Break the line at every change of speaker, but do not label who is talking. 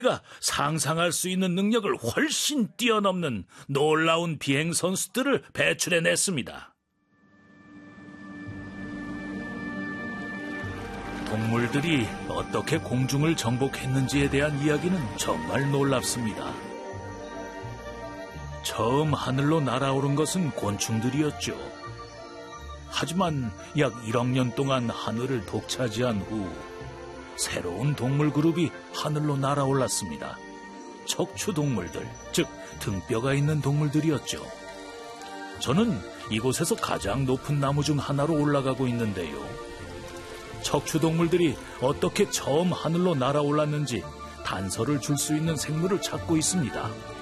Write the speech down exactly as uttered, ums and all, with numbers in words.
가 상상할 수 있는 능력을 훨씬 뛰어넘는 놀라운 비행 선수들을 배출해냈습니다. 동물들이 어떻게 공중을 정복했는지에 대한 이야기는 정말 놀랍습니다. 처음 하늘로 날아오른 것은 곤충들이었죠. 하지만 약 일억 년 동안 하늘을 독차지한 후 새로운 동물 그룹이 하늘로 날아올랐습니다. 척추동물들, 즉 등뼈가 있는 동물들이었죠. 저는 이곳에서 가장 높은 나무 중 하나로 올라가고 있는데요. 척추동물들이 어떻게 처음 하늘로 날아올랐는지 단서를 줄 수 있는 생물을 찾고 있습니다.